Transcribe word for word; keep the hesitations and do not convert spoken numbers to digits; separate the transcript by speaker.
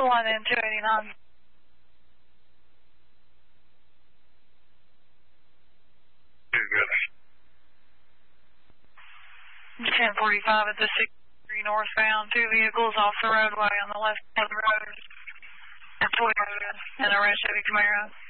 Speaker 1: vehicle line in two eighty-nine. ten forty-five at the six three northbound, two vehicles off the roadway on the left side of the road. And a red Chevy Camaro.